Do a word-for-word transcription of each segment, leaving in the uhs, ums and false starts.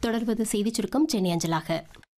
தொடர்வது செய்திச் சுருக்கம் சென்னை அஞ்சலாக.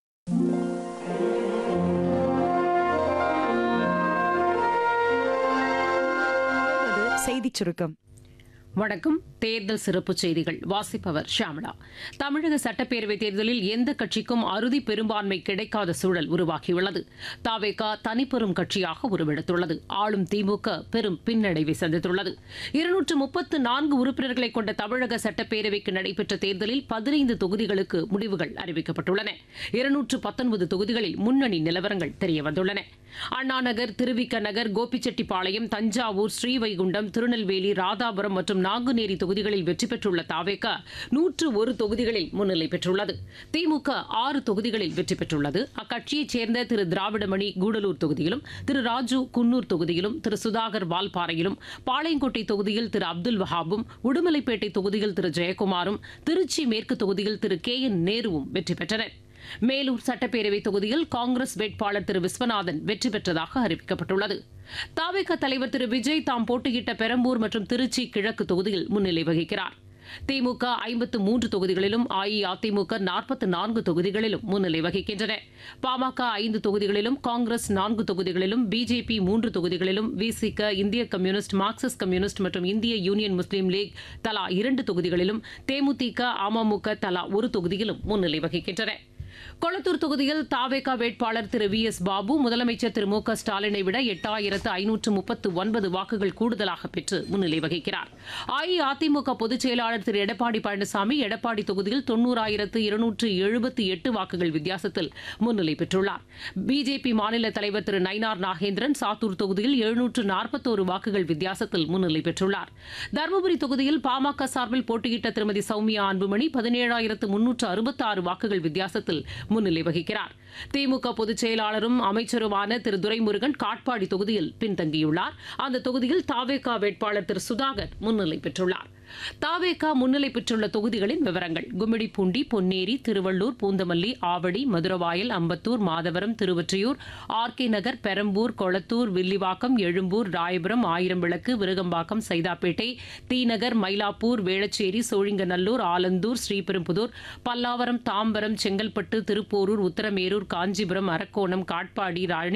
செய்திச் சுருக்கம். வணக்கம். தேர்தல் சிறப்பு செய்திகள் வாசிப்பவர் ஷியாமளா. தமிழக சட்டப்பேரவைத் தேர்தலில் எந்த கட்சிக்கும் அறுதி பெரும்பான்மை கிடைக்காத சூழல் உருவாகியுள்ளது. தவேகா தனிப்பெரும் கட்சியாக உருவெடுத்துள்ளது. ஆளும் திமுக பெரும் பின்னடைவை சந்தித்துள்ளது. இருநூற்று முப்பத்து நான்கு உறுப்பினர்களை கொண்ட தமிழக சட்டப்பேரவைக்கு நடைபெற்ற தேர்தலில் பதினைந்து தொகுதிகளுக்கு முடிவுகள் அறிவிக்கப்பட்டுள்ளன. இருநூற்று பத்தொன்பது தொகுதிகளில் முன்னணி நிலவரங்கள் தெரியவந்துள்ளன. அண்ணாநகர், திருவிக நகர், கோபிச்செட்டிப்பாளையம், தஞ்சாவூர், ஸ்ரீவைகுண்டம், திருநெல்வேலி, ராதாபுரம் மற்றும் நாங்குநேரி தொகுதிகளில் வெற்றி பெற்றுள்ள தாவேகா நூற்று ஒரு தொகுதிகளில் முன்னிலை பெற்றுள்ளது. திமுக ஆறு தொகுதிகளில் வெற்றி பெற்றுள்ளது. அக்கட்சியைச் சேர்ந்த திரு திராவிடமணி கூடலூர் தொகுதியிலும், திரு ராஜு குன்னூர் தொகுதியிலும், திரு சுதாகர் வால்பாறையிலும், பாளையங்கோட்டை தொகுதியில் திரு அப்துல் வஹாபும், உடுமலைப்பேட்டை தொகுதியில் திரு ஜெயக்குமாரும், திருச்சி மேற்கு தொகுதியில் திரு கே என் நேருவும் வெற்றி பெற்றனர். மேலூர் சட்டப்பேரவை தொகுதியில் காங்கிரஸ் வேட்பாளர் திரு விஸ்வநாதன் வெற்றி பெற்றதாக அறிவிக்கப்பட்டுள்ளது. தவேகா தலைவர் திரு விஜய் தாம் போட்டியிட்ட பெரம்பூர் மற்றும் திருச்சி கிழக்கு தொகுதியில் முன்னிலை வகிக்கிறார். திமுக ஐம்பத்து மூன்று தொகுதிகளிலும், அஇஅதிமுக நாற்பத்தி நான்கு தொகுதிகளிலும் முன்னிலை வகிக்கின்றன. பாமக ஐந்து தொகுதிகளிலும், காங்கிரஸ் நான்கு தொகுதிகளிலும், பிஜேபி மூன்று தொகுதிகளிலும், விசிக, இந்திய கம்யூனிஸ்ட், மார்க்சிஸ்ட் கம்யூனிஸ்ட் மற்றும் இந்திய யூனியன் முஸ்லீம் லீக் தலா இரண்டு தொகுதிகளிலும், தேமுதிக, அமமுக தலா ஒரு தொகுதியிலும் முன்னிலை வகிக்கின்றன. கொளத்தூர் தொகுதியில் தாவேகா வேட்பாளர் திரு வி எஸ் பாபு முதலமைச்சர் திரு மு க ஸ்டாலினை விட எட்டாயிரத்து ஐநூற்று முப்பத்து ஒன்பது வாக்குகள் கூடுதலாக பெற்று முன்னிலை வகிக்கிறார். அஇஅதிமுக பொதுச் செயலாளர் திரு எடப்பாடி பழனிசாமி எடப்பாடி தொகுதியில் தொன்னூறாயிரத்து இருநூற்று எழுபத்தி எட்டு வாக்குகள் வித்தியாசத்தில் முன்னிலை பெற்றுள்ளார். பிஜேபி மாநில தலைவர் திரு நயினார் நாகேந்திரன் சாத்தூர் தொகுதியில் எழுநூற்று நாற்பத்தோரு வாக்குகள் வித்தியாசத்தில் முன்னிலை பெற்றுள்ளார். தருமபுரி தொகுதியில் பாமக சார்பில் போட்டியிட்ட திருமதி சௌமியா அன்புமணி பதினேழாயிரத்து முன்னூற்று அறுபத்தாறு வாக்குகள் வித்தியாசத்தில் முன்னிலை வகிக்கிறார். திமுக பொதுச் செயலாளரும் அமைச்சருமான திரு துரைமுருகன் காட்பாடி தொகுதியில் பின்தங்கியுள்ளார். அந்த தொகுதியில் தாவேகா வேட்பாளர் திரு சுதாகர் முன்னிலை பெற்றுள்ளார். தாவேகா முன்னிலை பெற்றுள்ள தொகுதிகளின் விவரங்கள்: கும்மிடிப்பூண்டி, பொன்னேரி, திருவள்ளூர், பூந்தமல்லி, ஆவடி, மதுரவாயல், அம்பத்தூர், மாதவரம், திருவொற்றியூர், ஆர் கே நகர், பெரம்பூர், கொளத்தூர், வில்லிவாக்கம், எழும்பூர், ராயபுரம், ஆயிரம்விளக்கு, விருகம்பாக்கம், சைதாப்பேட்டை, தீநகர், மயிலாப்பூர், வேளச்சேரி, சோழிங்கநல்லூர், ஆலந்தூர், ஸ்ரீபெரும்புதூர், பல்லாவரம், தாம்பரம், செங்கல்பட்டு, திருப்போரூர், உத்தரமேரூர், காஞ்சிபுரம், அரக்கோணம், காட்பாடி,